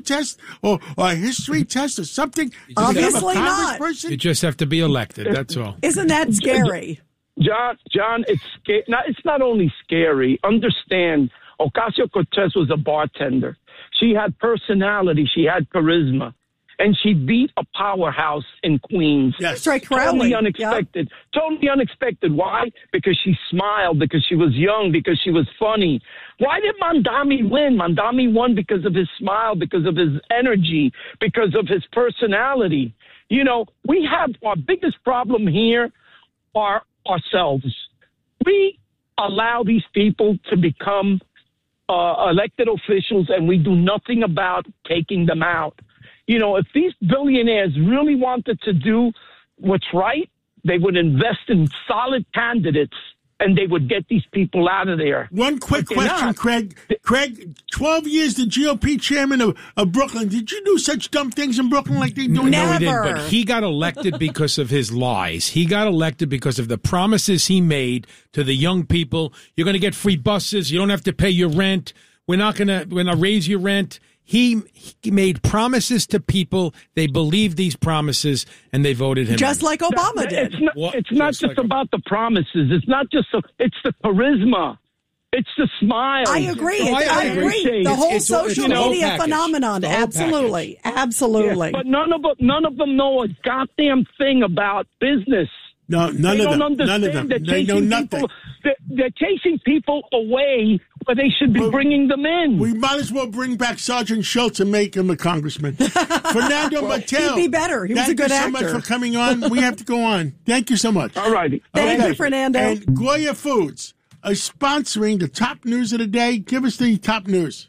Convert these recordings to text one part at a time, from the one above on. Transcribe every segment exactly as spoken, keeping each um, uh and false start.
test or, or a history test or something? Obviously not. Person? You just have to be elected. That's all. Isn't that scary? John, John, it's sca- not, it's not only scary. Understand, Ocasio-Cortez was a bartender. She had personality. She had charisma. And she beat a powerhouse in Queens. Yes. Right, totally unexpected. Yep. Totally unexpected. Why? Because she smiled, because she was young, because she was funny. Why did Mamdani win? Mamdani won because of his smile, because of his energy, because of his personality. You know, we have our biggest problem here are ourselves. We allow these people to become uh, elected officials, and we do nothing about taking them out. You know, if these billionaires really wanted to do what's right, they would invest in solid candidates and they would get these people out of there. One quick question, not. Craig. Craig, twelve years the G O P chairman of, of Brooklyn. Did you do such dumb things in Brooklyn like they do? Never. No, he didn't. But he got elected because of his lies. He got elected because of the promises he made to the young people. You're going to get free buses. You don't have to pay your rent. We're not going to, we're going to raise your rent. He, he made promises to people. They believed these promises, and they voted him just in. like Obama did. It's not, What? it's not just just like about the promises. It's not just a, it's the charisma. It's the smile. I agree. Oh, I, I agree. agree. The whole it's, it's, social it's media package. phenomenon. Absolutely. Package. Absolutely. Yeah, but none of them, none of them know a goddamn thing about business. No, none they of don't them. Understand. None of them. They're They know nothing. People, they're, they're chasing people away where they should be well, bringing them in. We might as well bring back Sergeant Schultz and make him a congressman. Fernando well, Mattel. He'd be better. He was a good actor. Thank you so much for coming on. We have to go on. Thank you so much. All righty. Thank okay. you, Fernando. And Goya Foods is sponsoring the top news of the day. Give us the top news.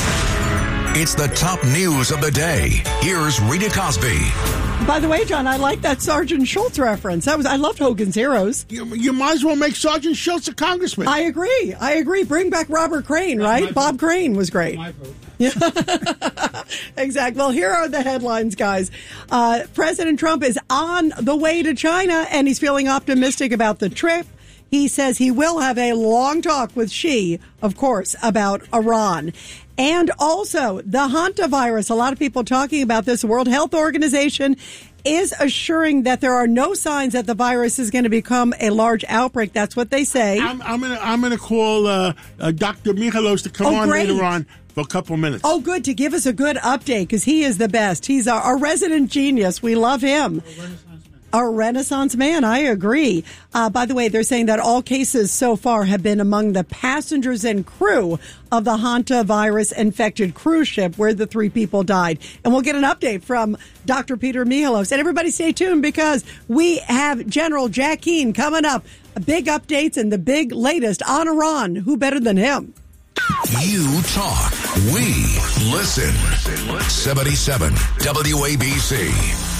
It's the top news of the day. Here's Rita Cosby. By the way, John, I like that Sergeant Schultz reference. That was I loved Hogan's Heroes. You, you might as well make Sergeant Schultz a congressman. I agree. I agree. Bring back Robert Crane, right? Bob Crane was great. My vote. Yeah. Exactly. Well, here are the headlines, guys. Uh, President Trump is on the way to China, and he's feeling optimistic about the trip. He says he will have a long talk with Xi, of course, about Iran. And also the hantavirus. A lot of people talking about this. The World Health Organization is assuring that there are no signs that the virus is going to become a large outbreak. That's what they say. I'm, I'm going to I'm going to call uh, uh, Doctor Michalos to come oh, on great. later on for a couple minutes. Oh, good, to give us a good update, because he is the best. He's our, our resident genius. We love him. A Renaissance man, I agree. Uh, by the way, they're saying that all cases so far have been among the passengers and crew of the hantavirus-infected cruise ship where the three people died. And we'll get an update from Doctor Peter Michalos. And everybody stay tuned, because we have General Jack Keane coming up. Big updates and the big latest on Iran. Who better than him? You talk, we listen. seventy-seven W A B C.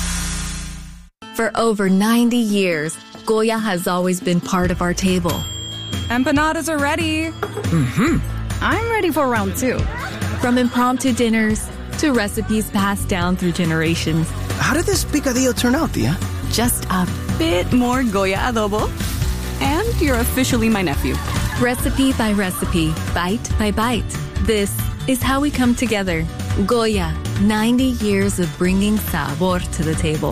For over ninety years, Goya has always been part of our table. Empanadas are ready. Mm-hmm. I'm ready for round two. From impromptu dinners to recipes passed down through generations. How did this picadillo turn out, Tia? Just a bit more Goya adobo, and you're officially my nephew. Recipe by recipe, bite by bite. This is how we come together. Goya, ninety years of bringing sabor to the table.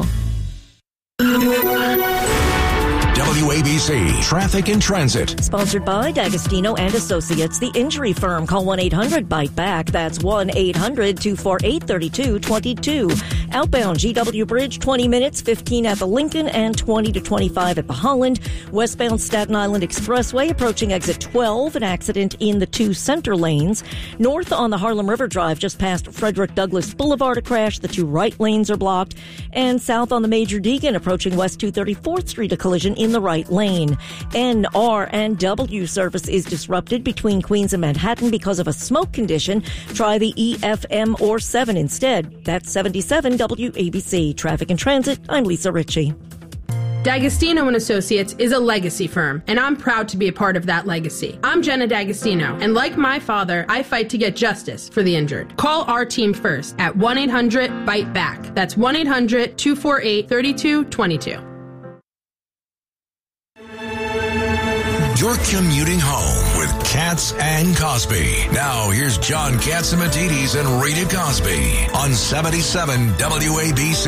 W A B C Traffic and Transit. Sponsored by D'Agostino and Associates, the injury firm. Call one eight hundred bite back. That's one eight hundred two four eight three two two two. Outbound G W Bridge, twenty minutes, fifteen at the Lincoln and twenty to twenty-five at the Holland. Westbound Staten Island Expressway approaching exit twelve, an accident in the two center lanes. North on the Harlem River Drive, just past Frederick Douglass Boulevard, a crash. The two right lanes are blocked. And south on the Major Deegan, approaching West two thirty-fourth Street, a collision in the right lane. N R and W service is disrupted between Queens and Manhattan because of a smoke condition. Try the E F M or seven instead. That's seventy-seven W A B C. Traffic and Transit, I'm Lisa Ritchie. D'Agostino and Associates is a legacy firm, and I'm proud to be a part of that legacy. I'm Jenna D'Agostino, and like my father, I fight to get justice for the injured. Call our team first at one eight hundred bite back. That's one eight hundred two four eight three two two two. You're commuting home with Katz and Cosby. Now, here's John Catsimatidis and Rita Cosby on seventy-seven W A B C.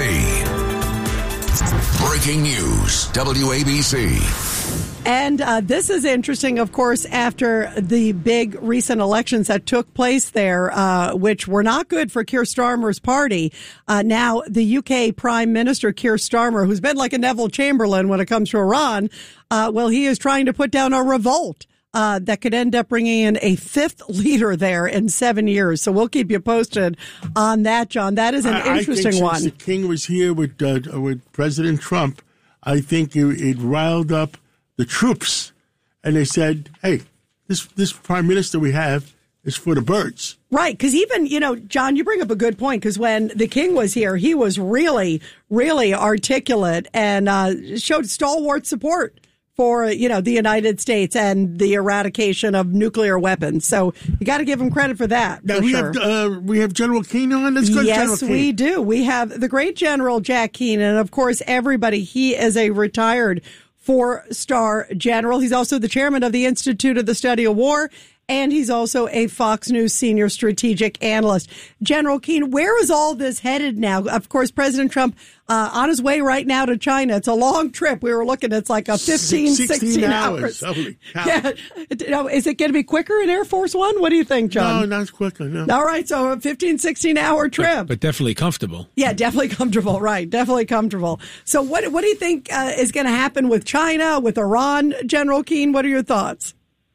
Breaking news, W A B C. And uh, this is interesting, of course, after the big recent elections that took place there, uh, which were not good for Keir Starmer's party. Uh, now, the U K Prime Minister, Keir Starmer, who's been like a Neville Chamberlain when it comes to Iran, uh, well, he is trying to put down a revolt uh, that could end up bringing in a fifth leader there in seven years. So we'll keep you posted on that, John. That is an I, interesting I think one. Since the king was here with, uh, with President Trump, I think it, it riled up the troops, and they said, hey, this this prime minister we have is for the birds. Right, because even, you know, John, you bring up a good point, because when the king was here, he was really, really articulate and uh, showed stalwart support for, you know, the United States and the eradication of nuclear weapons. So you got to give him credit for that. Now, for we, sure. have, uh, we have General Keane on. Let's go, yes, General we Keane. do. We have the great General Jack Keane, and of course, everybody, he is a retired four-star general. He's also the chairman of the Institute of the Study of War, and he's also a Fox News senior strategic analyst. General Keane, where is all this headed now? Of course, President Trump uh, on his way right now to China. It's a long trip. We were looking, it's like a fifteen, sixteen hours. Holy cow. Yeah. You know, is it going to be quicker in Air Force One? What do you think, John? No, not quicker, no. All right, so a fifteen, sixteen hour trip. But, but definitely comfortable. Yeah, definitely comfortable. Right, definitely comfortable. So what what do you think uh, is going to happen with China, with Iran, General Keane? What are your thoughts?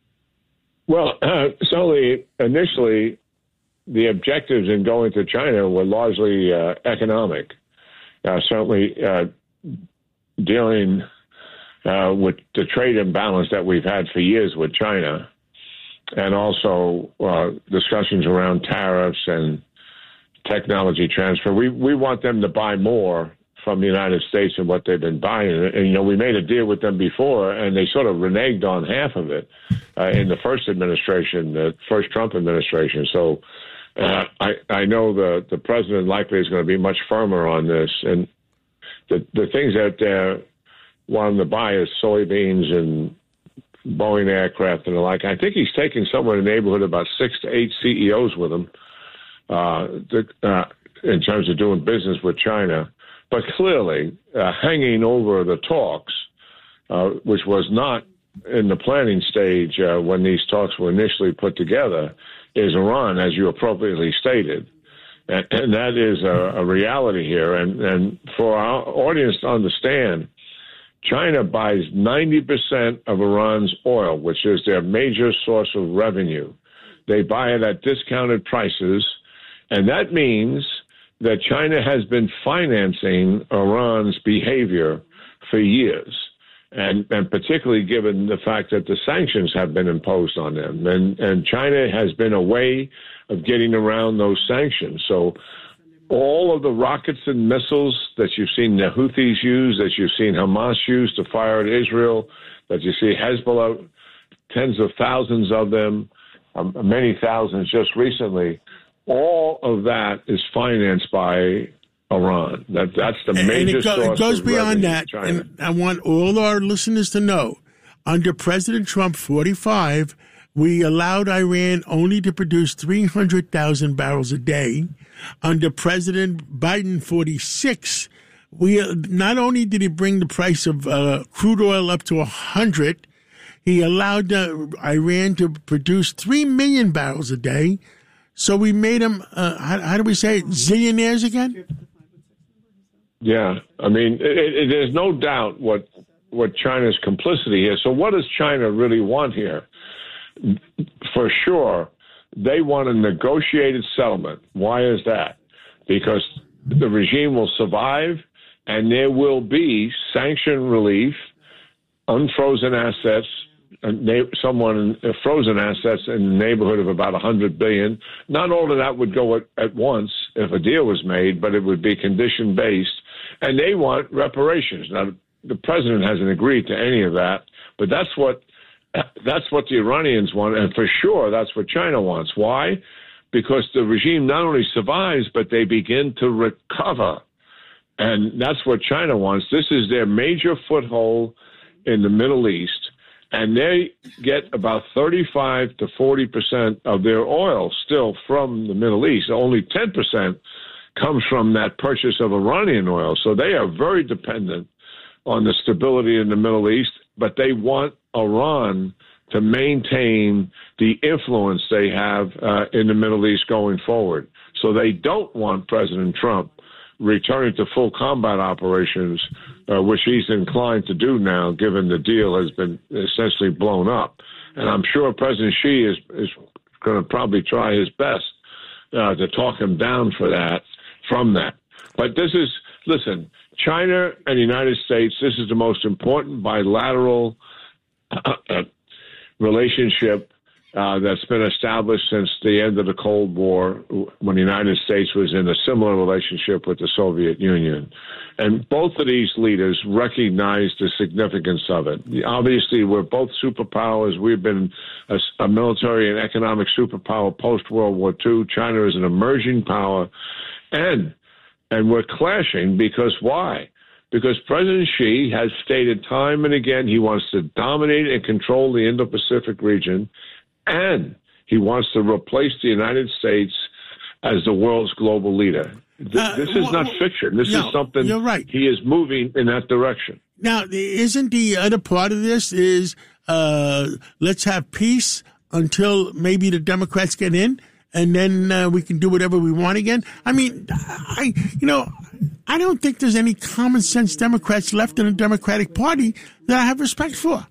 Well, uh, certainly, initially, the objectives in going to China were largely uh, economic. Uh, certainly, uh, dealing uh, with the trade imbalance that we've had for years with China, and also uh, discussions around tariffs and technology transfer. We we want them to buy more from the United States than what they've been buying. And, you know, we made a deal with them before, and they sort of reneged on half of it uh, in the first administration, the first Trump administration. So uh, I, I know the, the president likely is going to be much firmer on this. And the, the things that they want them to buy is soybeans and Boeing aircraft and the like. I think he's taking somewhere in the neighborhood of about six to eight C E Os with him uh, the, uh, in terms of doing business with China. But clearly, uh, hanging over the talks, uh, which was not in the planning stage uh, when these talks were initially put together, is Iran, as you appropriately stated. And, and that is a, a reality here. And, and for our audience to understand, China buys ninety percent of Iran's oil, which is their major source of revenue. They buy it at discounted prices, and that means that China has been financing Iran's behavior for years, and, and particularly given the fact that the sanctions have been imposed on them. And, and China has been a way of getting around those sanctions. So all of the rockets and missiles that you've seen the Houthis use, that you've seen Hamas use to fire at Israel, that you see Hezbollah, tens of thousands of them, um, many thousands just recently, all of that is financed by Iran. That that's the and major it, go, source it goes of beyond revenue that. in China. And I want all our listeners to know, under President Trump forty-five, we allowed Iran only to produce three hundred thousand barrels a day. Under President Biden forty-six, we not only did he bring the price of uh, crude oil up to one hundred, he allowed uh, Iran to produce three million barrels a day. So we made them, uh, how, how do we say it, zillionaires again? Yeah, I mean, it, it, there's no doubt what what China's complicity is. So what does China really want here? For sure, they want a negotiated settlement. Why is that? Because the regime will survive, and there will be sanction relief, unfrozen assets, someone frozen assets in the neighborhood of about one hundred billion dollars. Not all of that would go at, at once if a deal was made, but it would be condition-based. And they want reparations. Now, the president hasn't agreed to any of that, but that's what that's what the Iranians want, and for sure that's what China wants. Why? Because the regime not only survives, but they begin to recover. And that's what China wants. This is their major foothold in the Middle East. and they get about thirty-five to forty percent of their oil still from the Middle East. Only ten percent comes from that purchase of Iranian oil. So they are very dependent on the stability in the Middle East, but they want Iran to maintain the influence they have uh, in the Middle East going forward. So they don't want President Trump returning to full combat operations, uh, which he's inclined to do now, given the deal has been essentially blown up. And I'm sure President Xi is, is going to probably try his best uh, to talk him down for that, from that. But this is, listen, China and the United States, this is the most important bilateral uh, uh, relationship Uh, that's been established since the end of the Cold War, when the United States was in a similar relationship with the Soviet Union. And both of these leaders recognize the significance of it. Obviously, we're both superpowers. We've been a, a military and economic superpower post-World War Two. China is an emerging power. And, and we're clashing because why? Because President Xi has stated time and again he wants to dominate and control the Indo-Pacific region, and he wants to replace the United States as the world's global leader. This, uh, this is well, not fiction. This no, is something you're right. He is moving in that direction. Now, isn't the other part of this is uh, let's have peace until maybe the Democrats get in, and then uh, we can do whatever we want again? I mean, I you know, I don't think there's any common sense Democrats left in the Democratic Party that I have respect for.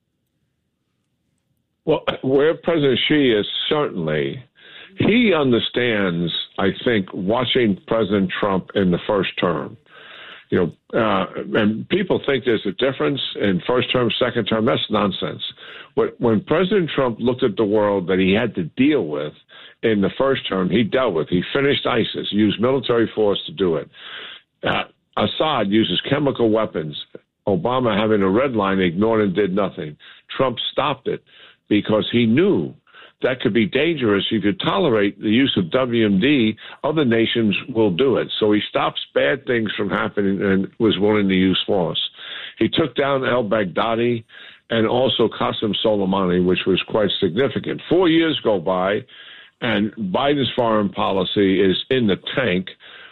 Well, where President Xi is certainly, he understands, I think, watching President Trump in the first term. You know, uh, and people think there's a difference in first term, second term. That's nonsense. When President Trump looked at the world that he had to deal with in the first term, he dealt with. He finished ISIS, used military force to do it. Uh, Assad uses chemical weapons. Obama, having a red line, ignored and did nothing. Trump stopped it, because he knew that could be dangerous. If you tolerate the use of W M D, other nations will do it. So he stops bad things from happening and was willing to use force. He took down al-Baghdadi and also Qasem Soleimani, which was quite significant. Four years go by, and Biden's foreign policy is in the tank.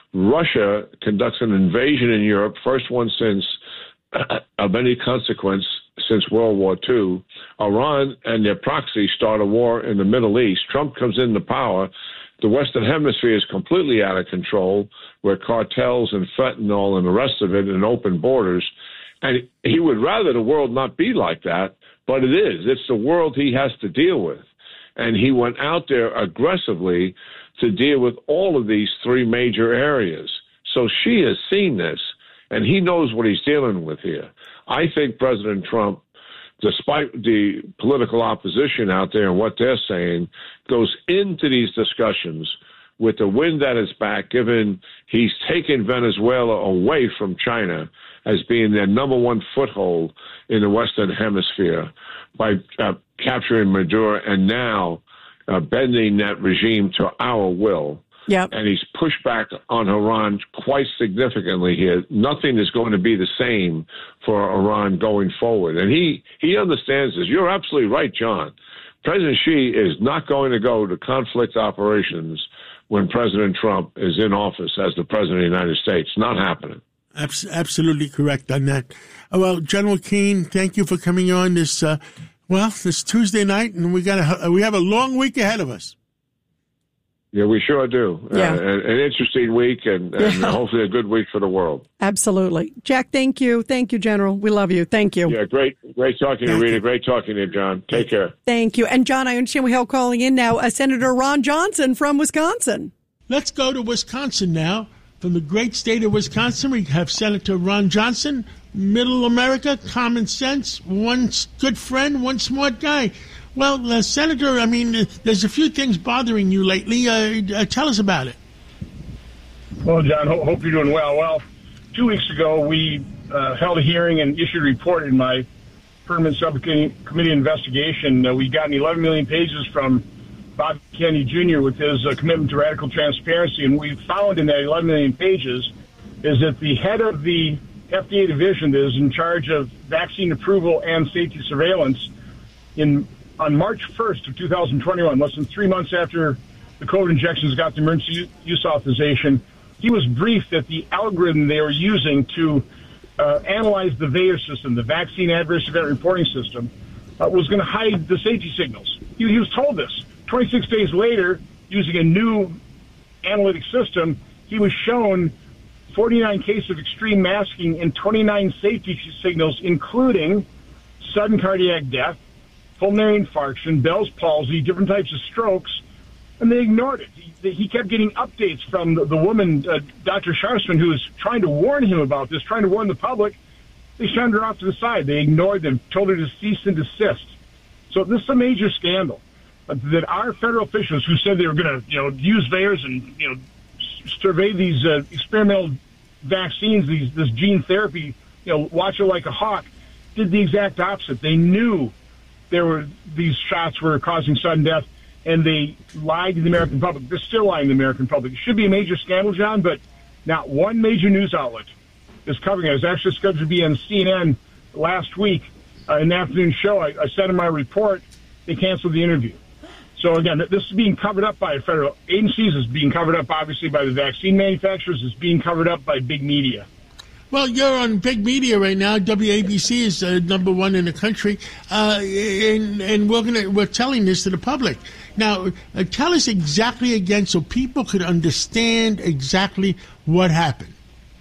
Russia conducts an invasion in Europe, first one since uh, of any consequence since World War Two. Iran and their proxies start a war in the Middle East. Trump comes into power. The Western Hemisphere is completely out of control, where cartels and fentanyl and the rest of it and open borders. And he would rather the world not be like that, but it is. It's the world he has to deal with. And he went out there aggressively to deal with all of these three major areas. So Xi has seen this, and he knows what he's dealing with here. I think President Trump, despite the political opposition out there and what they're saying, goes into these discussions with the wind at his back, given he's taken Venezuela away from China as being their number one foothold in the Western Hemisphere by uh, capturing Maduro and now uh, bending that regime to our will. Yep. And he's pushed back on Iran quite significantly here. Nothing is going to be the same for Iran going forward. And he, he understands this. You're absolutely right, John. President Xi is not going to go to conflict operations when President Trump is in office as the president of the United States. Not happening. Absolutely correct on that. Well, General Keane, thank you for coming on this, uh, well, this Tuesday night, and we got a, we have a long week ahead of us. Yeah, we sure do. Yeah. Uh, an, an interesting week and, and yeah. hopefully a good week for the world. Absolutely. Jack, thank you. Thank you, General. We love you. Thank you. Yeah, great great talking to you, Rita. Great talking to you, John. Take care. Thank you. And, John, I understand we have calling in now uh, Senator Ron Johnson from Wisconsin. Let's go to Wisconsin now. From the great state of Wisconsin, we have Senator Ron Johnson, Middle America, common sense, one good friend, one smart guy. Well, uh, Senator, I mean, uh, there's a few things bothering you lately. Uh, uh, tell us about it. Well, John, ho- hope you're doing well. Well, two weeks ago, we uh, held a hearing and issued a report in my permanent subcommittee investigation. Uh, we got eleven million pages from Bob Kennedy Junior with his uh, commitment to radical transparency, and we found in that eleven million pages is that the head of the F D A division that is in charge of vaccine approval and safety surveillance in on March first of two thousand twenty-one, less than three months after the COVID injections got the emergency use authorization, he was briefed that the algorithm they were using to uh, analyze the V A E R system, the Vaccine Adverse Event Reporting System, uh, was going to hide the safety signals. He, he was told this. twenty-six days later, using a new analytic system, he was shown forty-nine cases of extreme masking and twenty-nine safety signals, including sudden cardiac death, pulmonary infarction, Bell's palsy, different types of strokes, and they ignored it. He, he kept getting updates from the, the woman, uh, Doctor Sharfman, who was trying to warn him about this, trying to warn the public. They shunned her off to the side. They ignored them, told her to cease and desist. So this is a major scandal uh, that our federal officials who said they were going to, you know, use V A E Rs and, you know, survey these uh, experimental vaccines, these this gene therapy, you know, watch it like a hawk, did the exact opposite. They knew there were these shots were causing sudden death, and they lied to the American public. They're still lying to the American public. It should be a major scandal, John, but not one major news outlet is covering it. It was actually scheduled to be on C N N last week uh, in the afternoon show. I, I sent in my report. They canceled the interview. So, again, this is being covered up by federal agencies. It's being covered up, obviously, by the vaccine manufacturers. It's being covered up by big media. Well, you're on big media right now. W A B C is uh, number one in the country, uh, and, and we're gonna we're telling this to the public. Now, uh, tell us exactly again so people could understand exactly what happened.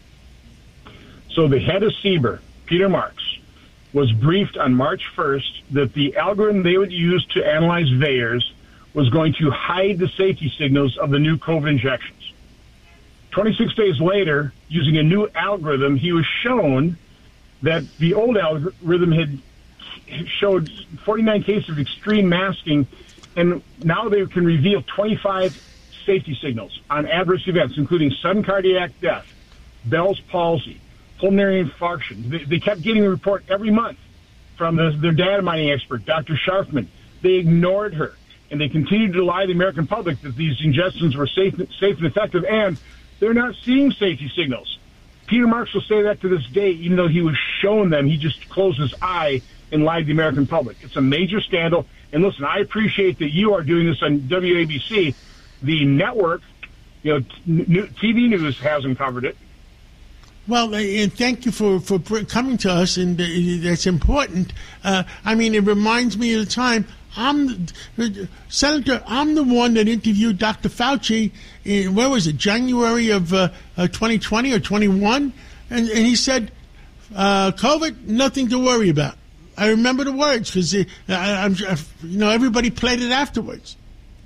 So the head of C B E R, Peter Marks, was briefed on March first that the algorithm they would use to analyze V A E Rs was going to hide the safety signals of the new COVID injections. twenty-six days later, using a new algorithm, he was shown that the old algorithm had showed forty-nine cases of extreme masking, and now they can reveal twenty-five safety signals on adverse events, including sudden cardiac death, Bell's palsy, pulmonary infarction. They, they kept getting a report every month from the, their data mining expert, Doctor Sharfman. They ignored her, and they continued to lie to the American public that these injections were safe, safe and effective, and they're not seeing safety signals. Peter Marks will say that to this day, even though he was shown them. He just closed his eye and lied to the American public. It's a major scandal. And listen, I appreciate that you are doing this on W A B C. The network, you know, T V News hasn't covered it. Well, and thank you for, for coming to us, and uh, that's important. Uh, I mean, it reminds me of the time I'm the, Senator. I'm the one that interviewed Doctor Fauci in, where was it, January of uh, uh, twenty twenty or twenty-one, and, and he said, uh, "COVID, nothing to worry about." I remember the words because uh, I'm, you know, everybody played it afterwards.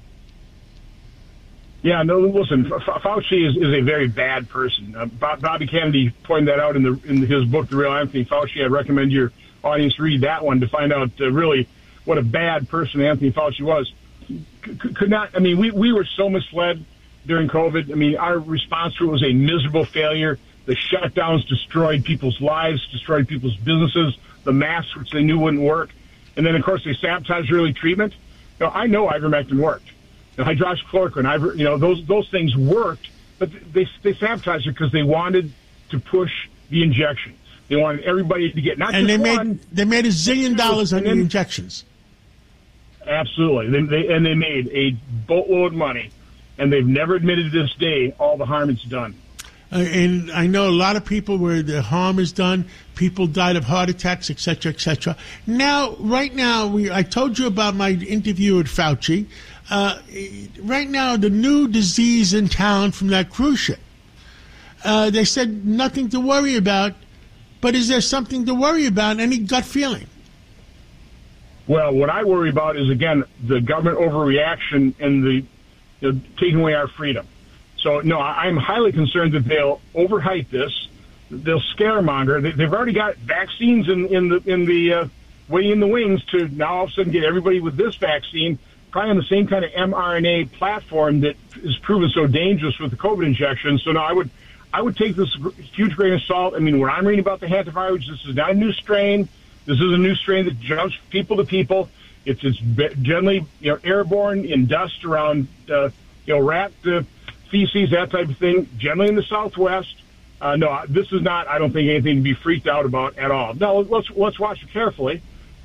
Yeah, no, listen, Fauci is, is a very bad person. Uh, Bobby Kennedy pointed that out in the in his book, The Real Anthony Fauci. I'd recommend your audience read that one to find out uh, really what a bad person Anthony Fauci was. C- could not, I mean, we, we were so misled during COVID. I mean, our response to it was a miserable failure. The shutdowns destroyed people's lives, destroyed people's businesses, the masks, which they knew wouldn't work. And then, of course, they sabotaged early treatment. You know, I know ivermectin worked. Hydroxychloroquine, you know, those those things worked, but they they sabotaged it because they wanted to push the injection. They wanted everybody to get not and just they one. made they made a zillion dollars on the injections. Absolutely, they, they, and they made a boatload of money, and they've never admitted to this day all the harm it's done. Uh, and I know a lot of people where the harm is done. People died of heart attacks, et cetera, et cetera. Now, right now, we I told you about my interview with Fauci. Uh, right now, the new disease in town from that cruise ship. Uh, they said nothing to worry about, but is there something to worry about? Any gut feeling? Well, what I worry about is, again, the government overreaction and the you know, taking away our freedom. So, no, I'm highly concerned that they'll overhype this. They'll scaremonger. They, they've already got vaccines in, in the in the uh, waiting in the wings to now all of a sudden get everybody with this vaccine, probably on the same kind of mRNA platform that is proven so dangerous with the COVID injection. So, no, I would I would take this huge grain of salt. I mean, when I'm reading about the hantavirus, this is not a new strain. This is a new strain that jumps people to people. It's it's generally you know airborne in dust around uh, you know rat uh, feces, that type of thing. Generally in the Southwest. Uh, no, this is not. I don't think anything to be freaked out about at all. No, let's let's watch it carefully.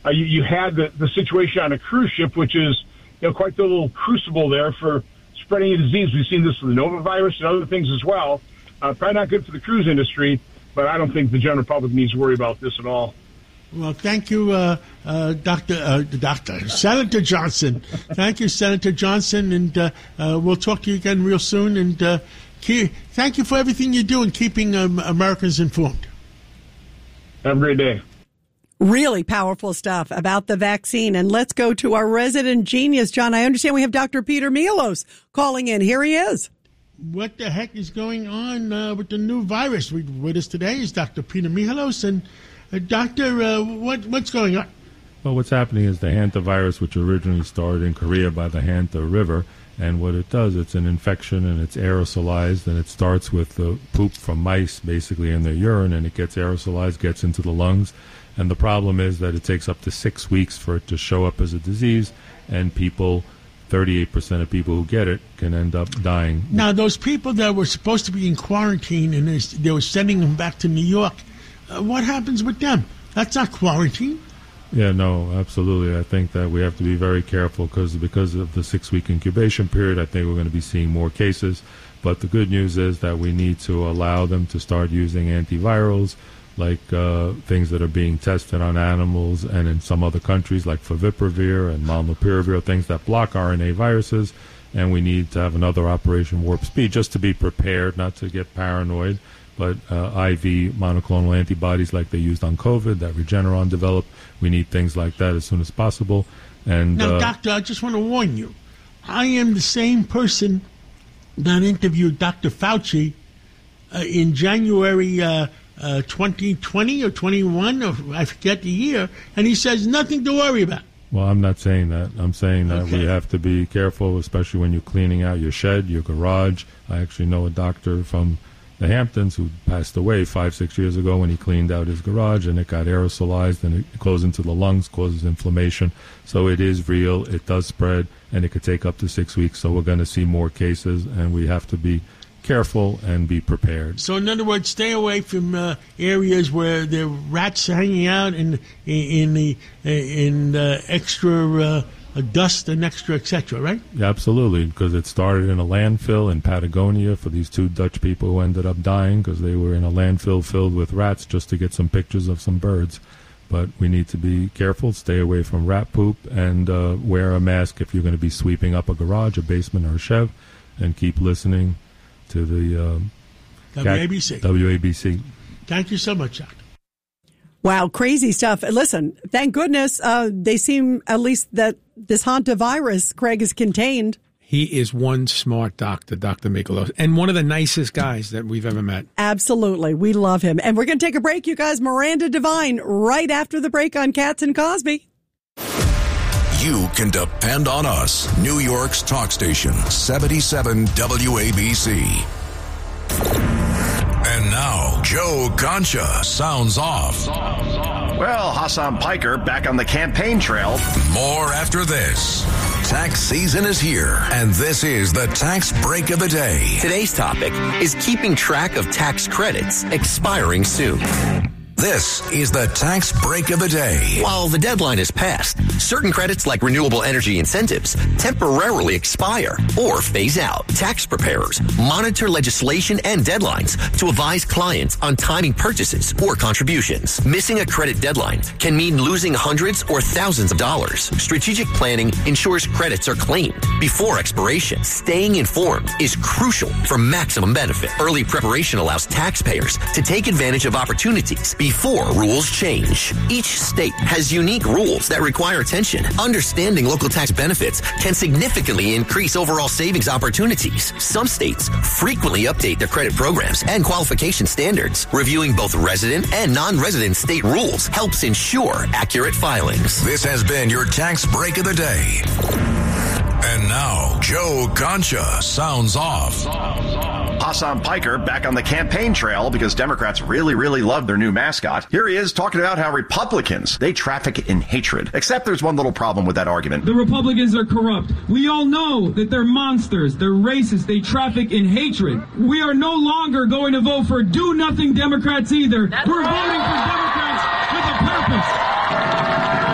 Uh, you, you had the, the situation on a cruise ship, which is, you know, quite the little crucible there for spreading a disease. We've seen this with the Nova virus and other things as well. Uh, probably not good for the cruise industry, but I don't think the general public needs to worry about this at all. Well, thank you, uh, uh, Doctor Uh, Doctor Senator Johnson. Thank you, Senator Johnson, and uh, uh, we'll talk to you again real soon. And uh, keep, thank you for everything you do in keeping um, Americans informed. Have a great day. Really powerful stuff about the vaccine. And let's go to our resident genius, John. I understand we have Doctor Peter Milos calling in. Here he is. What the heck is going on uh, with the new virus? We, with us today is Doctor Peter Milos. And uh, Doctor, uh, what, what's going on? Well, what's happening is the hantavirus, which originally started in Korea by the Hanta River, and what it does, it's an infection and it's aerosolized, and it starts with the poop from mice basically in their urine, and it gets aerosolized, gets into the lungs. And the problem is that it takes up to six weeks for it to show up as a disease, and people, thirty-eight percent of people who get it can end up dying. Now, those people that were supposed to be in quarantine and they, they were sending them back to New York, uh, what happens with them? That's not quarantine. Yeah, no, absolutely. I think that we have to be very careful because because of the six-week incubation period, I think we're going to be seeing more cases. But the good news is that we need to allow them to start using antivirals, like uh, things that are being tested on animals and in some other countries like favipiravir and molnupiravir, things that block R N A viruses. And we need to have another Operation Warp Speed just to be prepared, not to get paranoid. But uh, I V monoclonal antibodies like they used on COVID that Regeneron developed, we need things like that as soon as possible. And Now, uh, Doctor, I just want to warn you. I am the same person that interviewed Doctor Fauci uh, in January uh, uh, twenty twenty or twenty-one, or I forget the year, and he says nothing to worry about. Well, I'm not saying that. I'm saying that Okay. we have to be careful, especially when you're cleaning out your shed, your garage. I actually know a doctor from the Hamptons who passed away five, six years ago when he cleaned out his garage, and it got aerosolized, and it goes into the lungs, causes inflammation. So it is real. It does spread, and it could take up to six weeks. So we're going to see more cases, and we have to be careful and be prepared. So, in other words, stay away from uh, areas where there are rats hanging out in in the in uh, extra uh, dust and extra et cetera. Right? Yeah, absolutely, because it started in a landfill in Patagonia for these two Dutch people who ended up dying because they were in a landfill filled with rats just to get some pictures of some birds. But we need to be careful, stay away from rat poop, and uh, wear a mask if you're going to be sweeping up a garage, a basement, or a chev, and keep listening to the um, W A B C. W A B C. Thank you so much, Doctor. Wow, crazy stuff. Listen, thank goodness uh, they seem, at least that this hantavirus, Craig, is contained. He is one smart doctor, Doctor Milos, and one of the nicest guys that we've ever met. Absolutely. We love him. And we're going to take a break, you guys. Miranda Devine right after the break on Katz and Cosby. You can depend on us. New York's talk station, seventy-seven W A B C. And now, Joe Concha sounds off. Well, Hassan Piker back on the campaign trail. More after this. Tax season is here, and this is the tax break of the day. Today's topic is keeping track of tax credits expiring soon. This is the tax break of the day. While the deadline is passed, certain credits like renewable energy incentives temporarily expire or phase out. Tax preparers monitor legislation and deadlines to advise clients on timing purchases or contributions. Missing a credit deadline can mean losing hundreds or thousands of dollars. Strategic planning ensures credits are claimed before expiration. Staying informed is crucial for maximum benefit. Early preparation allows taxpayers to take advantage of opportunities before rules change. Each state has unique rules that require attention. Understanding local tax benefits can significantly increase overall savings opportunities. Some states frequently update their credit programs and qualification standards. Reviewing both resident and non-resident state rules helps ensure accurate filings. This has been your tax break of the day. And now, Joe Concha sounds off. Hassan Piker back on the campaign trail because Democrats really, really love their new mascot. Here he is talking about how Republicans, they traffic in hatred. Except there's one little problem with that argument. The Republicans are corrupt. We all know that they're monsters. They're racist. They traffic in hatred. We are no longer going to vote for do-nothing Democrats either. That's We're right. voting for Democrats with a purpose.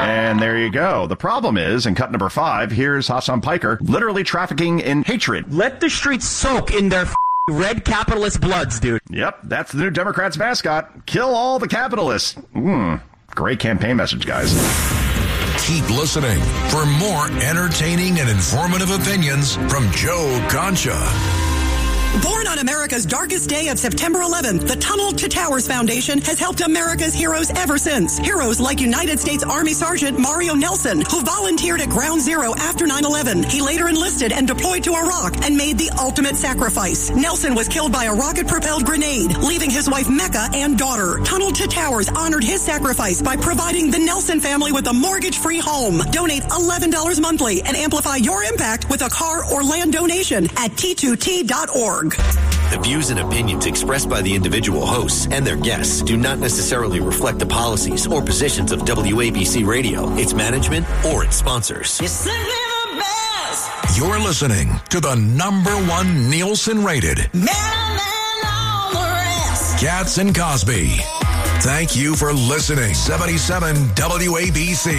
And there you go. The problem is, in cut number five, here's Hassan Piker literally trafficking in hatred. Let the streets soak in their f- red capitalist bloods, dude. Yep, that's the new Democrats' mascot. Kill all the capitalists. Mm, great campaign message, guys. Keep listening for more entertaining and informative opinions from Joe Concha. Born on America's darkest day of September eleventh, the Tunnel to Towers Foundation has helped America's heroes ever since. Heroes like United States Army Sergeant Mario Nelson, who volunteered at Ground Zero after nine eleven. He later enlisted and deployed to Iraq and made the ultimate sacrifice. Nelson was killed by a rocket-propelled grenade, leaving his wife Mecca and daughter. Tunnel to Towers honored his sacrifice by providing the Nelson family with a mortgage-free home. Donate eleven dollars monthly and amplify your impact with a car or land donation at T two T dot org. The views and opinions expressed by the individual hosts and their guests do not necessarily reflect the policies or positions of W A B C Radio, its management, or its sponsors. You're listening to the number one Nielsen-rated Cats and Cosby. Thank you for listening. seventy-seven W A B C.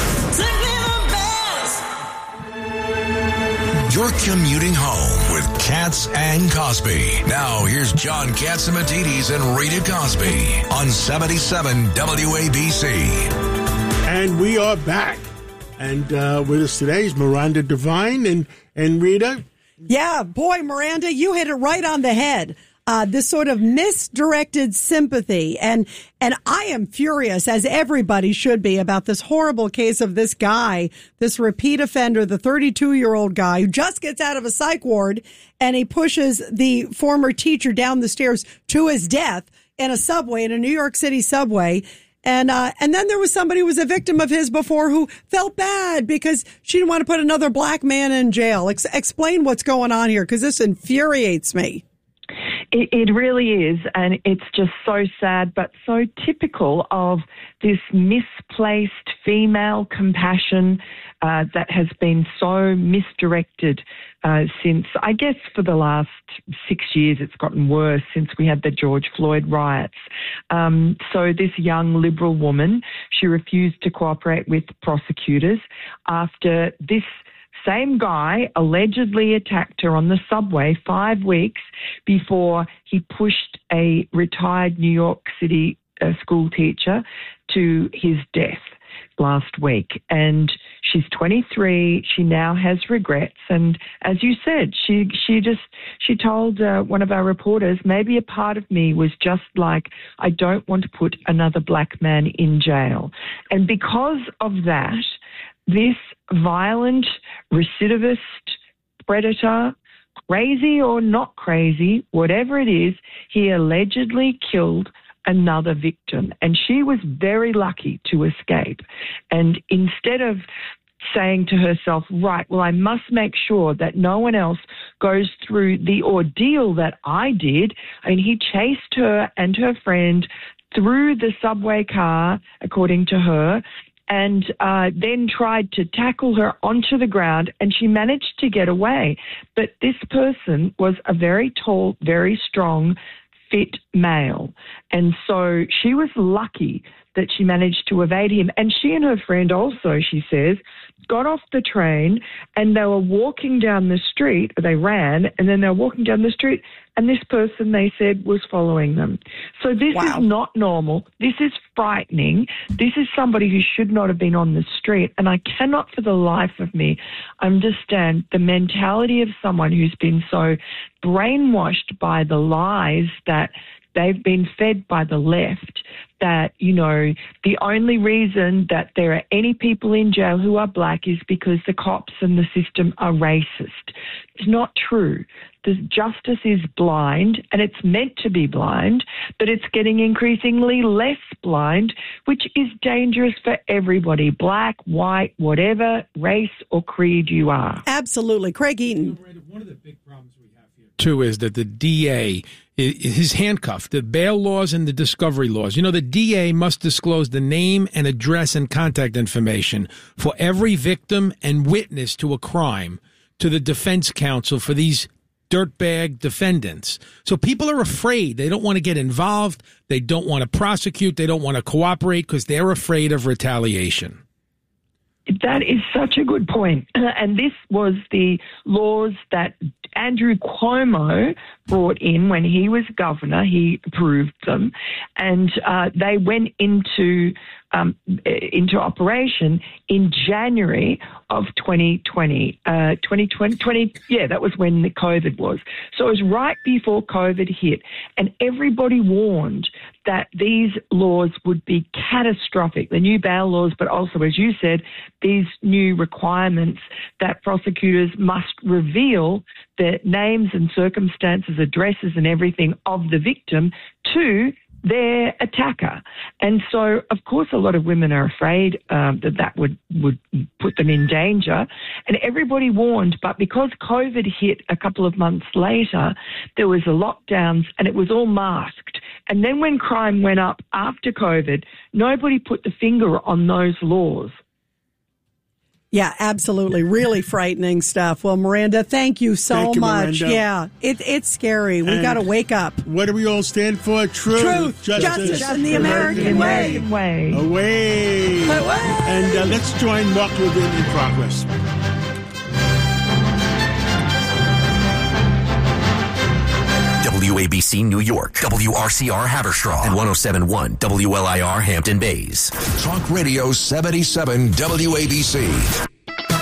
You're commuting home with Cats and Cosby. Now, here's John Catsimatidis and Rita Cosby on seventy-seven W A B C. And we are back. And uh, with us today is Miranda Devine and, and Rita. Yeah, boy, Miranda, you hit it right on the head. Uh, this sort of misdirected sympathy. And and I am furious, as everybody should be, about this horrible case of this guy, this repeat offender, the thirty-two-year-old guy who just gets out of a psych ward and he pushes the former teacher down the stairs to his death in a subway, in a New York City subway. And uh, and then there was somebody who was a victim of his before who felt bad because she didn't want to put another black man in jail. Ex- explain what's going on here, because this infuriates me. It, it really is, and it's just so sad, but so typical of this misplaced female compassion uh, that has been so misdirected uh, since, I guess, for the last six years. It's gotten worse since we had the George Floyd riots. Um, so this young Liberal woman, she refused to cooperate with prosecutors after this same guy allegedly attacked her on the subway five weeks before he pushed a retired New York City uh, school teacher to his death last week. And she's twenty-three. She now has regrets. And as you said, she she just she told uh, one of our reporters, maybe a part of me was just like, I don't want to put another black man in jail. And because of that, this violent, recidivist predator, crazy or not crazy, whatever it is, he allegedly killed another victim. And she was very lucky to escape. And instead of saying to herself, right, well, I must make sure that no one else goes through the ordeal that I did, I mean, he chased her and her friend through the subway car, according to her, and uh, then tried to tackle her onto the ground, and she managed to get away. But this person was a very tall, very strong, fit male. And so she was lucky that she managed to evade him. And she and her friend also, she says, got off the train and they were walking down the street. They ran and then they were walking down the street and this person, they said, was following them. So this wow. is not normal. This is frightening. This is somebody who should not have been on the street. And I cannot for the life of me understand the mentality of someone who's been so brainwashed by the lies that they've been fed by the left, that, you know, the only reason that there are any people in jail who are black is because the cops and the system are racist. It's not true. The justice is blind, and it's meant to be blind, but it's getting increasingly less blind, which is dangerous for everybody, black, white, whatever race or creed you are. Absolutely. Craig Eaton. One of the big problems we have here, too, is that the D A is handcuffed. The bail laws and the discovery laws. You know, the D A must disclose the name and address and contact information for every victim and witness to a crime to the defense counsel for these dirtbag defendants. So people are afraid. They don't want to get involved. They don't want to prosecute. They don't want to cooperate because they're afraid of retaliation. That is such a good point. And this was the laws that Andrew Cuomo brought in when he was governor. He approved them, and uh, they went into um, into operation in January of twenty twenty. Uh, twenty twenty, twenty, yeah, that was when the COVID was. So it was right before COVID hit, and everybody warned that these laws would be catastrophic, the new bail laws, but also, as you said, these new requirements that prosecutors must reveal the names and circumstances, addresses and everything of the victim to their attacker. And so, of course, a lot of women are afraid um, that that would, would put them in danger. And everybody warned, but because COVID hit a couple of months later, there was a lockdowns and it was all masked. And then when crime went up after COVID, nobody put the finger on those laws. Yeah, absolutely. Really frightening stuff. Well, Miranda, thank you so Thank you, much. Miranda. Yeah, it, it's scary. We And got to wake up. What do we all stand for? Truth, Truth, justice, and the American way. way. Away. Away. And uh, let's join Mark Levin in progress. W A B C New York, W R C R Haverstraw, and one oh seven point one W L I R Hampton Bays. Talk Radio seventy-seven W A B C.